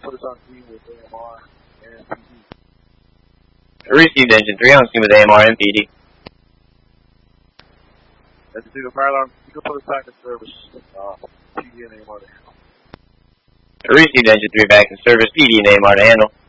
put us on scene with AMR and PD. Received engine 3 on scene with AMR and PD. As you see the fire alarm, you can put us back in service, PD and AMR to handle. Received engine 3 back in service, PD and AMR to handle.